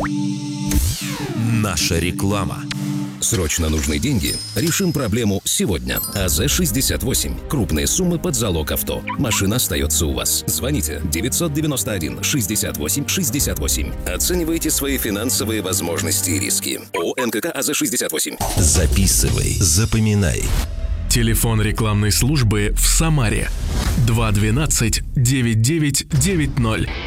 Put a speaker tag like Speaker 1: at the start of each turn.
Speaker 1: Наша реклама.
Speaker 2: Срочно нужны деньги? Решим проблему сегодня. АЗ-68. Крупные суммы под залог авто. Машина остается у вас. Звоните 991-68-68. Оценивайте свои финансовые возможности и риски. ООО НКК АЗ-68.
Speaker 1: Записывай, запоминай.
Speaker 3: Телефон рекламной службы в Самаре 212-9990.